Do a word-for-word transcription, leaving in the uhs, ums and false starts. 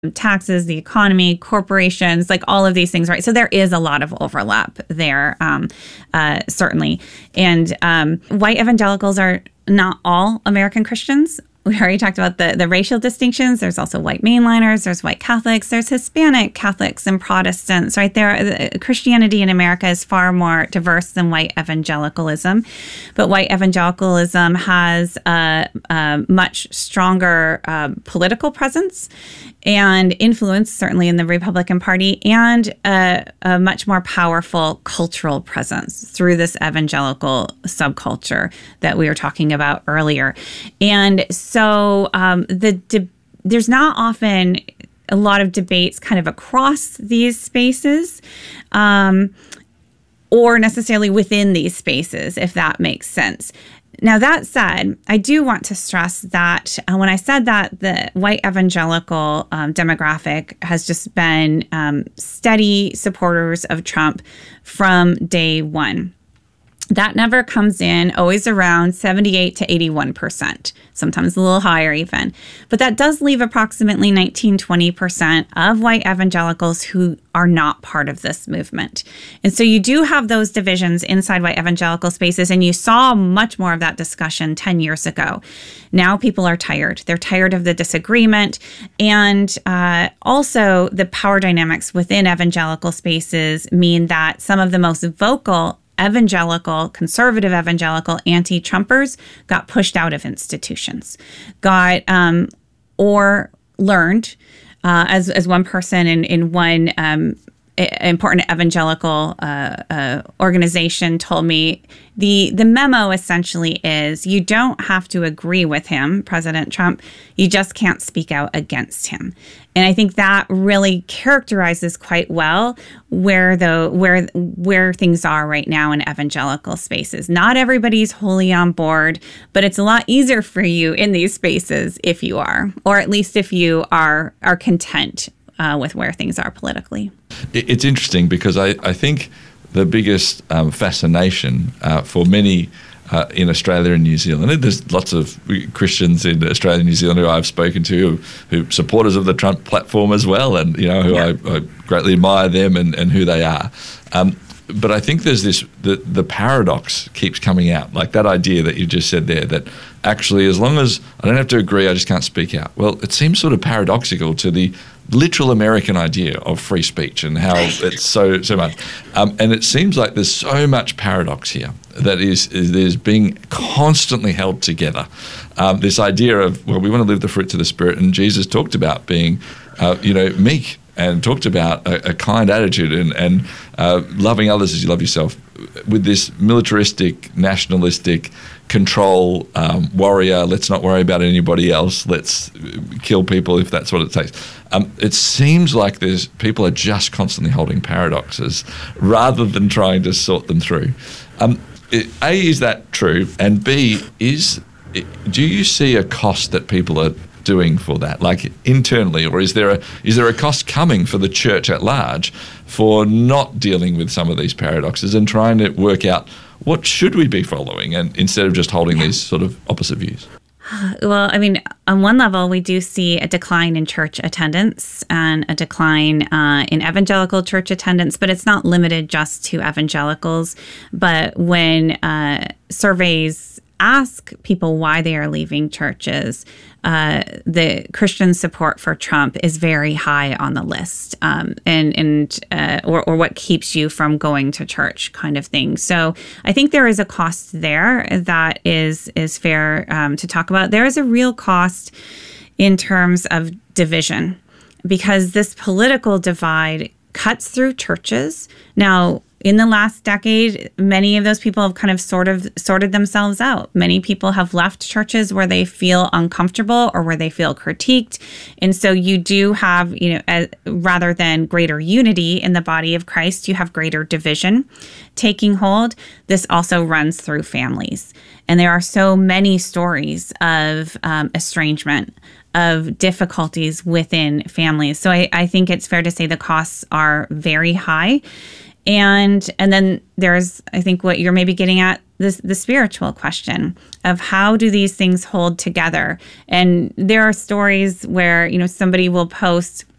taxes, the economy, corporations, like all of these things, right? So there is a lot of overlap there, um, uh, certainly. And um, white evangelicals are not all American Christians. We already talked about the, the racial distinctions. There's also white mainliners, there's white Catholics, there's Hispanic Catholics and Protestants, right? There, Christianity in America is far more diverse than white evangelicalism. But white evangelicalism has a, a much stronger uh, political presence and influence, certainly in the Republican Party, and a, a much more powerful cultural presence through this evangelical subculture that we were talking about earlier. And so um, the de- there's not often a lot of debates kind of across these spaces, um, or necessarily within these spaces, if that makes sense. Now, that said, I do want to stress that uh, when I said that the white evangelical um, demographic has just been um, steady supporters of Trump from day one. That number comes in always around seventy-eight to eighty-one percent, sometimes a little higher even. But that does leave approximately nineteen, twenty percent of white evangelicals who are not part of this movement. And so you do have those divisions inside white evangelical spaces, and you saw much more of that discussion ten years ago. Now people are tired. They're tired of the disagreement, and uh, also the power dynamics within evangelical spaces mean that some of the most vocal evangelical, conservative evangelical anti-Trumpers got pushed out of institutions, got um, or learned, uh, as as one person in in one um, important evangelical uh, uh, organization told me, the the memo essentially is you don't have to agree with him, President Trump. You just can't speak out against him. And I think that really characterizes quite well where the where where things are right now in evangelical spaces. Not everybody's wholly on board, but it's a lot easier for you in these spaces if you are, or at least if you are are content uh, with where things are politically. It's interesting because I, I think the biggest um, fascination uh, for many Uh, in Australia and New Zealand. And there's lots of Christians in Australia and New Zealand who I've spoken to who, who supporters of the Trump platform as well, and you know who yeah. I, I greatly admire them and, and who they are. Um, but I think there's this the, the paradox keeps coming out, like that idea that you just said there, that actually as long as I don't have to agree, I just can't speak out. Well, it seems sort of paradoxical to the literal American idea of free speech and how it's so so much. Um, and it seems like there's so much paradox here that is, is there's being constantly held together. Um, this idea of, well, we want to live the fruits of the Spirit, and Jesus talked about being, uh, you know, meek, and talked about a, a kind attitude and, and uh, loving others as you love yourself, with this militaristic, nationalistic control um, warrior, let's not worry about anybody else, let's kill people if that's what it takes. Um, it seems like there's people are just constantly holding paradoxes rather than trying to sort them through. Um, A, is that true? And B, is do you see a cost that people are doing for that, like internally, or is there a is there a cost coming for the church at large for not dealing with some of these paradoxes and trying to work out what should we be following, and instead of just holding these sort of opposite views? Well, I mean, on one level, we do see a decline in church attendance and a decline uh, in evangelical church attendance, but it's not limited just to evangelicals. But when uh, surveys ask people why they are leaving churches, uh, the Christian support for Trump is very high on the list, um, and and uh, or, or what keeps you from going to church, kind of thing. So I think there is a cost there that is is fair um, to talk about. There is a real cost in terms of division, because this political divide cuts through churches. Now, in the last decade, many of those people have kind of sort of sorted themselves out. Many people have left churches where they feel uncomfortable or where they feel critiqued. And so you do have, you know, a, rather than greater unity in the body of Christ, you have greater division taking hold. This also runs through families. And there are so many stories of um, estrangement, of difficulties within families. So I, I think it's fair to say the costs are very high. And and then there's, I think what you're maybe getting at, the, the spiritual question of how do these things hold together. And there are stories where, you know, somebody will post